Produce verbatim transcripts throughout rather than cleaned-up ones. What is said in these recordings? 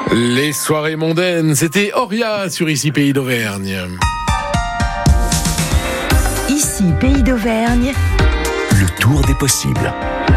Les soirées mondaines, c'était Auria sur Ici Pays d'Auvergne. Ici Pays d'Auvergne, le tour des possibles.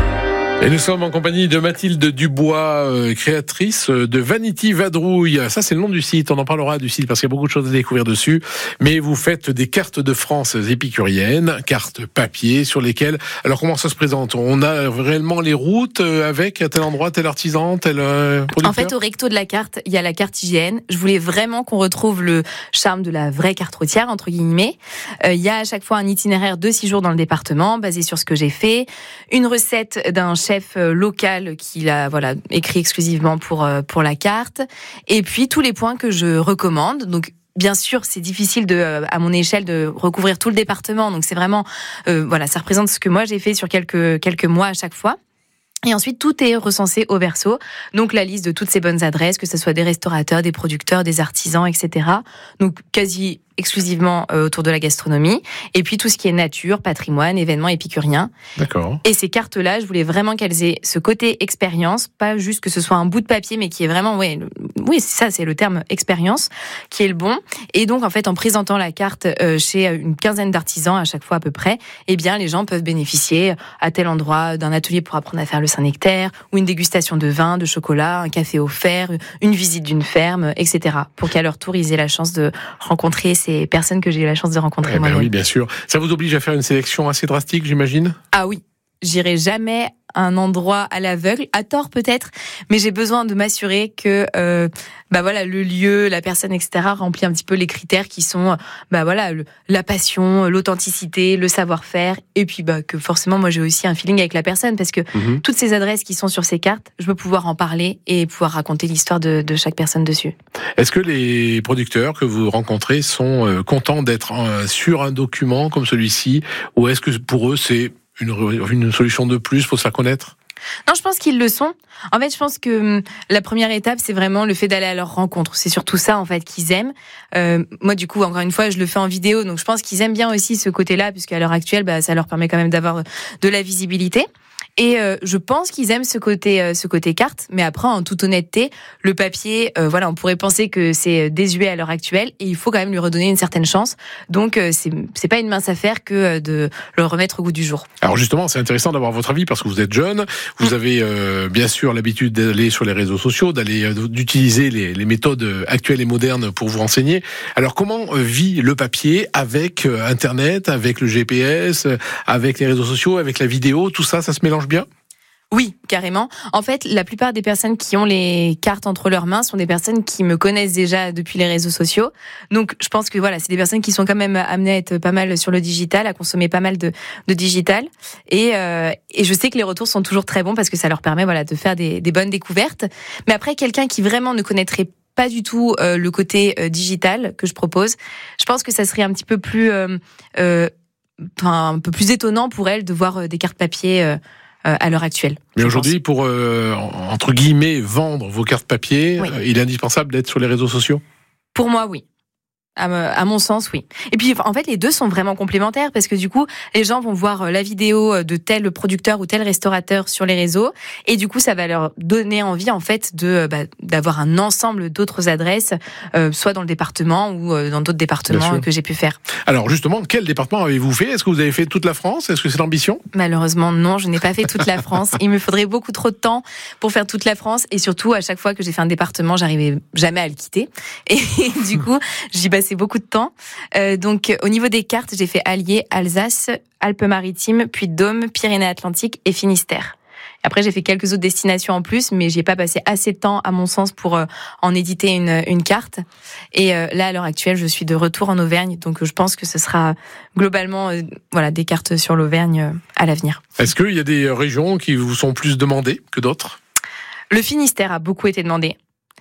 Et nous sommes en compagnie de Mathilde Dubois, euh, créatrice de Vanity Vadrouille. Ça, c'est le nom du site. On en parlera du site parce qu'il y a beaucoup de choses à découvrir dessus. Mais vous faites des cartes de France épicuriennes, cartes papier sur lesquelles... Alors, comment ça se présente ? On a réellement les routes avec à tel endroit, tel artisan, tel euh, producteur ? En fait, au recto de la carte, il y a la carte hygiène. Je voulais vraiment qu'on retrouve le charme de la vraie carte routière, entre guillemets. Euh, il y a à chaque fois un itinéraire de six jours dans le département, basé sur ce que j'ai fait. Une recette d'un chef chef local qui l'a voilà écrit exclusivement pour pour la carte, et puis tous les points que je recommande. Donc bien sûr, c'est difficile de à mon échelle de recouvrir tout le département, donc c'est vraiment euh, voilà, ça représente ce que moi j'ai fait sur quelques quelques mois à chaque fois. Et ensuite, tout est recensé au verso. Donc, la liste de toutes ces bonnes adresses, que ce soit des restaurateurs, des producteurs, des artisans, et cetera. Donc, quasi exclusivement euh, autour de la gastronomie. Et puis, tout ce qui est nature, patrimoine, événements épicuriens. D'accord. Et ces cartes-là, je voulais vraiment qu'elles aient ce côté expérience, pas juste que ce soit un bout de papier, mais qui est vraiment, ouais, le, oui, c'est ça, c'est le terme expérience, qui est le bon. Et donc, en fait, en présentant la carte euh, chez une quinzaine d'artisans à chaque fois à peu près, eh bien, les gens peuvent bénéficier à tel endroit d'un atelier pour apprendre à faire le Saint-Nectaire, ou une dégustation de vin, de chocolat, un café offert, une visite d'une ferme, et cetera. Pour qu'à leur tour, ils aient la chance de rencontrer ces personnes que j'ai eu la chance de rencontrer eh ben moi-même. Oui, bien sûr. Ça vous oblige à faire une sélection assez drastique, j'imagine ? Ah oui, j'irai jamais à un endroit à l'aveugle, à tort peut-être, mais j'ai besoin de m'assurer que euh, bah voilà, le lieu, la personne, et cetera remplit un petit peu les critères qui sont bah voilà, le, la passion, l'authenticité, le savoir-faire, et puis bah que forcément moi j'ai aussi un feeling avec la personne, parce que mmh. toutes ces adresses qui sont sur ces cartes, je veux pouvoir en parler et pouvoir raconter l'histoire de, de chaque personne dessus. Est-ce que les producteurs que vous rencontrez sont euh, contents d'être euh, sur un document comme celui-ci, ou est-ce que pour eux c'est Une, une solution de plus pour se faire connaître ? Non, je pense qu'ils le sont. En fait, je pense que la première étape, c'est vraiment le fait d'aller à leur rencontre. C'est surtout ça, en fait, qu'ils aiment. Euh, moi, du coup, encore une fois, je le fais en vidéo, donc je pense qu'ils aiment bien aussi ce côté-là, puisqu'à l'heure actuelle, bah, ça leur permet quand même d'avoir de la visibilité. Et euh, je pense qu'ils aiment ce côté, euh, ce côté carte, mais après, en toute honnêteté, le papier, euh, voilà, on pourrait penser que c'est désuet à l'heure actuelle, et il faut quand même lui redonner une certaine chance. Donc, euh, c'est, c'est pas une mince affaire que de le remettre au goût du jour. Alors justement, c'est intéressant d'avoir votre avis parce que vous êtes jeune, vous mmh. avez euh, bien sûr l'habitude d'aller sur les réseaux sociaux, d'aller euh, d'utiliser les, les méthodes actuelles et modernes pour vous renseigner. Alors, comment vit le papier avec euh, Internet, avec le G P S, avec les réseaux sociaux, avec la vidéo, tout ça, ça se mélange bien ? Oui, carrément. En fait, la plupart des personnes qui ont les cartes entre leurs mains sont des personnes qui me connaissent déjà depuis les réseaux sociaux. Donc, je pense que voilà, c'est des personnes qui sont quand même amenées à être pas mal sur le digital, à consommer pas mal de, de digital. Et, euh, et je sais que les retours sont toujours très bons parce que ça leur permet voilà de faire des, des bonnes découvertes. Mais après, quelqu'un qui vraiment ne connaîtrait pas du tout euh, le côté euh, digital que je propose, je pense que ça serait un petit peu plus, euh, euh, enfin, un peu plus étonnant pour elle de voir euh, des cartes papier. Euh, à l'heure actuelle. Mais aujourd'hui, pense. pour, euh, entre guillemets, vendre vos cartes papier, oui. euh, il est indispensable d'être sur les réseaux sociaux ? Pour moi, oui. À, à mon sens, oui. Et puis, en fait, les deux sont vraiment complémentaires parce que du coup, les gens vont voir la vidéo de tel producteur ou tel restaurateur sur les réseaux et du coup, ça va leur donner envie, en fait, de bah, d'avoir un ensemble d'autres adresses, euh, soit dans le département ou dans d'autres départements que j'ai pu faire. Alors, justement, quel département avez-vous fait ? Est-ce que vous avez fait toute la France ? Est-ce que c'est l'ambition ? Malheureusement, non, je n'ai pas fait toute la France. Il me faudrait beaucoup trop de temps pour faire toute la France et surtout, à chaque fois que j'ai fait un département, j'arrivais jamais à le quitter. Et, et du coup, j'y passais beaucoup de temps. Euh, donc, au niveau des cartes, j'ai fait Allier, Alsace, Alpes-Maritimes, Puy-de-Dôme, Pyrénées-Atlantiques et Finistère. Après, j'ai fait quelques autres destinations en plus, mais j'ai pas passé assez de temps, à mon sens, pour euh, en éditer une, une carte. Et euh, là, à l'heure actuelle, je suis de retour en Auvergne, donc je pense que ce sera globalement, euh, voilà, des cartes sur l'Auvergne euh, à l'avenir. Est-ce qu'il y a des régions qui vous sont plus demandées que d'autres ? Le Finistère a beaucoup été demandé.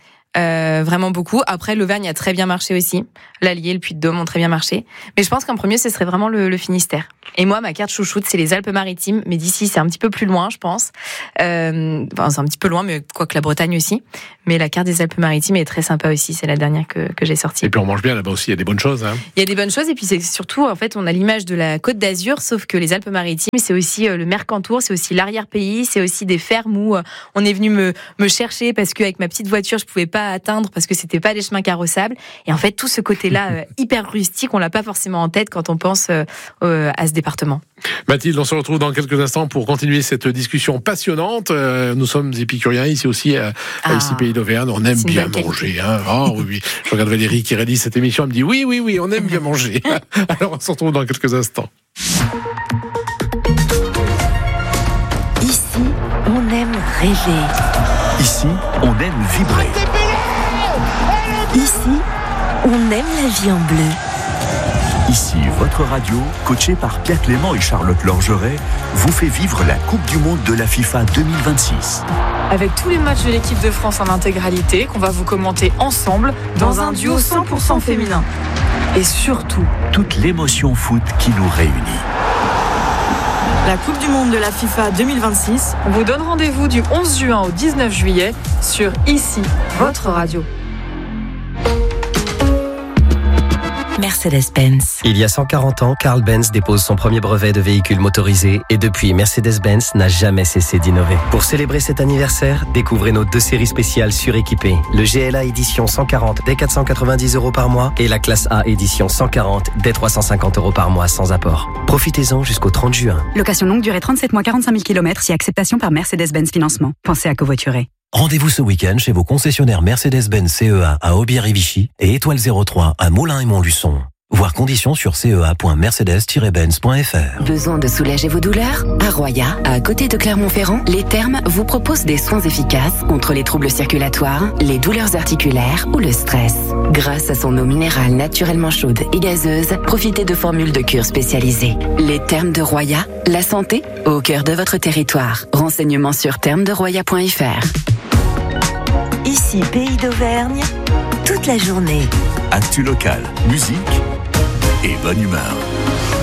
Euh, vraiment beaucoup. Après, l'Auvergne a très bien marché aussi. L'Allier, le Puy-de-Dôme ont très bien marché. Mais je pense qu'en premier, ce serait vraiment le, le Finistère. Et moi, ma carte chouchoute, c'est les Alpes-Maritimes. Mais d'ici, c'est un petit peu plus loin, je pense. Euh, enfin, c'est un petit peu loin, mais quoique la Bretagne aussi. Mais la carte des Alpes-Maritimes est très sympa aussi. C'est la dernière que, que j'ai sortie. Et puis on mange bien là-bas aussi. Il y a des bonnes choses. Hein. Il y a des bonnes choses. Et puis c'est surtout, en fait, on a l'image de la Côte d'Azur, sauf que les Alpes-Maritimes, c'est aussi le Mercantour, c'est aussi l'arrière-pays, c'est aussi des fermes où on est venu me, me chercher parce qu'avec ma petite voiture, je pouvais pas pas atteindre parce que c'était pas des chemins carrossables. Et en fait, tout ce côté-là euh, hyper rustique, on l'a pas forcément en tête quand on pense euh, euh, à ce département. Mathilde, on se retrouve dans quelques instants pour continuer cette discussion passionnante. Euh, nous sommes épicuriens ici aussi, à, ah, ici Pays d'Auvergne. On aime bien manger. Hein. Oh, oui, oui. Je regarde Valérie qui réalise cette émission. Elle me dit oui, oui, oui, on aime bien manger. Alors, on se retrouve dans quelques instants. Ici, on aime rêver. Ici, on aime vibrer. Ici, on aime la vie en bleu. Ici, votre radio, coachée par Pierre Clément et Charlotte Lorgeret, vous fait vivre la Coupe du Monde de la FIFA deux mille vingt-six. Avec tous les matchs de l'équipe de France en intégralité, qu'on va vous commenter ensemble dans, dans un duo cent pour cent féminin. Et surtout, toute l'émotion foot qui nous réunit. La Coupe du Monde de la FIFA deux mille vingt-six, on vous donne rendez-vous du onze juin au dix-neuf juillet sur Ici, votre radio. Mercedes-Benz. Il y a cent quarante ans, Carl Benz dépose son premier brevet de véhicule motorisé et depuis, Mercedes-Benz n'a jamais cessé d'innover. Pour célébrer cet anniversaire, découvrez nos deux séries spéciales suréquipées. Le G L A édition cent quarante dès quatre cent quatre-vingt-dix euros par mois et la classe A édition cent quarante dès trois cent cinquante euros par mois sans apport. Profitez-en jusqu'au trente juin. Location longue durée trente-sept mois, quarante-cinq mille kilomètres, si acceptation par Mercedes-Benz Financement. Pensez à covoiturer. Rendez-vous ce week-end chez vos concessionnaires Mercedes-Benz C E A à Aubière et Vichy et Étoile zéro trois à Moulins et Montluçon. Voir conditions sur c e a point mercedes tiret benz point f r. Besoin de soulager vos douleurs? À Roya, à côté de Clermont-Ferrand, les Thermes vous proposent des soins efficaces contre les troubles circulatoires, les douleurs articulaires ou le stress. Grâce à son eau minérale naturellement chaude et gazeuse, profitez de formules de cure spécialisées. Les Thermes de Roya, la santé au cœur de votre territoire. Renseignements sur thermes de roya point f r. Ici Pays d'Auvergne, toute la journée. Actu local, musique et bonne humeur.